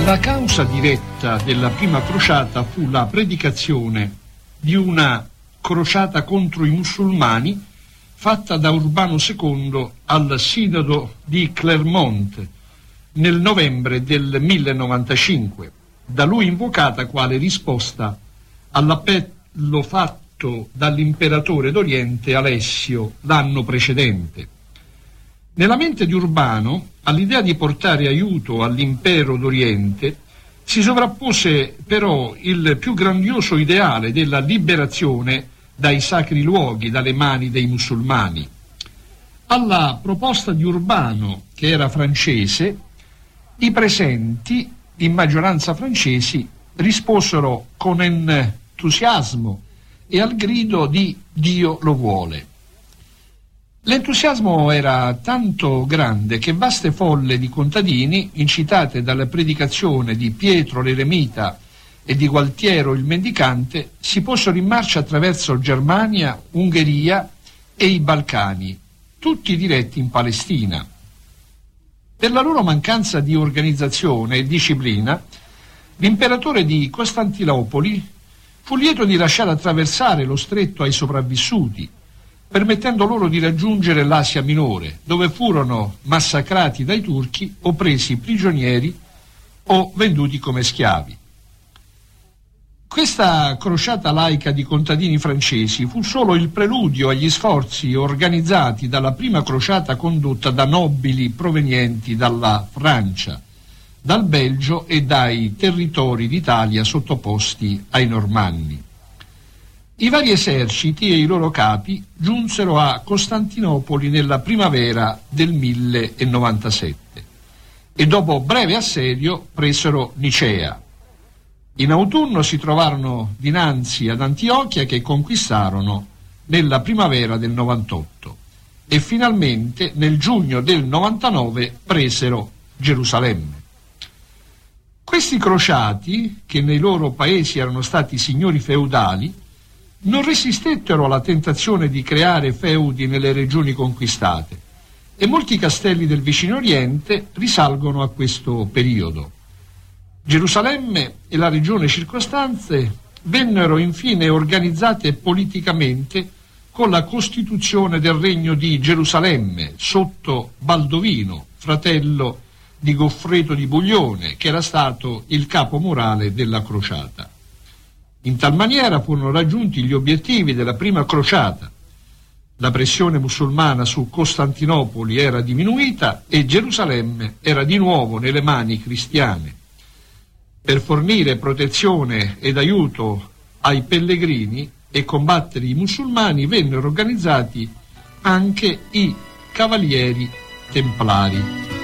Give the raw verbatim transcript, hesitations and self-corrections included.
La causa diretta della prima crociata fu la predicazione di una crociata contro i musulmani fatta da Urbano secondo al Sinodo di Clermont nel novembre del millenovanta-cinque, da lui invocata quale risposta all'appello fatto dall'imperatore d'Oriente Alessio l'anno precedente. Nella mente di Urbano, all'idea di portare aiuto all'impero d'Oriente, si sovrappose però il più grandioso ideale della liberazione dai sacri luoghi, dalle mani dei musulmani. Alla proposta di Urbano, che era francese, i presenti, in maggioranza francesi, risposero con entusiasmo e al grido di «Dio lo vuole». L'entusiasmo era tanto grande che vaste folle di contadini, incitate dalla predicazione di Pietro l'Eremita e di Gualtiero il Mendicante, si posero in marcia attraverso Germania, Ungheria e i Balcani, tutti diretti in Palestina. Per la loro mancanza di organizzazione e disciplina, l'imperatore di Costantinopoli fu lieto di lasciare attraversare lo stretto ai sopravvissuti, permettendo loro di raggiungere l'Asia Minore, dove furono massacrati dai turchi o presi prigionieri o venduti come schiavi. Questa crociata laica di contadini francesi fu solo il preludio agli sforzi organizzati dalla prima crociata condotta da nobili provenienti dalla Francia, dal Belgio e dai territori d'Italia sottoposti ai Normanni. I vari eserciti e i loro capi giunsero a Costantinopoli nella primavera del millenovantasette e dopo breve assedio presero Nicea. In autunno si trovarono dinanzi ad Antiochia, che conquistarono nella primavera del novantotto, e finalmente nel giugno del novantanove presero Gerusalemme. Questi crociati, che nei loro paesi erano stati signori feudali, non resistettero alla tentazione di creare feudi nelle regioni conquistate, e molti castelli del vicino Oriente risalgono a questo periodo. Gerusalemme e la regione circostante vennero infine organizzate politicamente con la costituzione del regno di Gerusalemme sotto Baldovino, fratello di Goffredo di Buglione, che era stato il capo morale della crociata. In tal maniera furono raggiunti gli obiettivi della prima crociata. La pressione musulmana su Costantinopoli era diminuita e Gerusalemme era di nuovo nelle mani cristiane. Per fornire protezione ed aiuto ai pellegrini e combattere i musulmani vennero organizzati anche i cavalieri templari.